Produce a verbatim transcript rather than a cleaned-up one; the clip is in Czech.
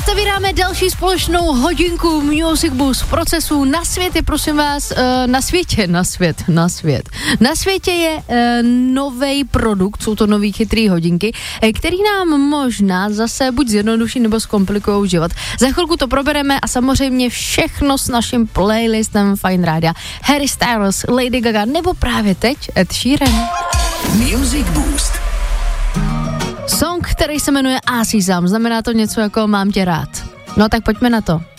Otevíráme další společnou hodinku Music Bus v procesu. Na světě, prosím vás, na světě, na svět, na svět. Na světě je nový produkt, jsou to nový chytrý hodinky, který nám možná zase buď zjednoduší nebo zkomplikujou život. Za chvilku to probereme a samozřejmě všechno s naším playlistem Fajn Rádia. Harry Styles, Lady Gaga nebo právě teď Ed Sheeran. Music Boost. Song, který se jmenuje Asízám, znamená to něco jako mám tě rád. No tak pojďme na to.